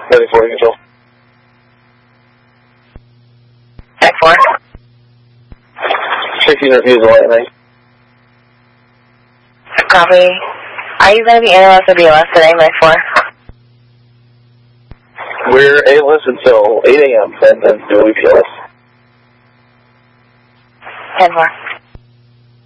Ready for you, control. Tech 4. 16 refusal, lightning. Copy. Are you going to be ALS or BLS today, Mike 4? We're A-list until 8 a.m. and then do we PLS. 10-4.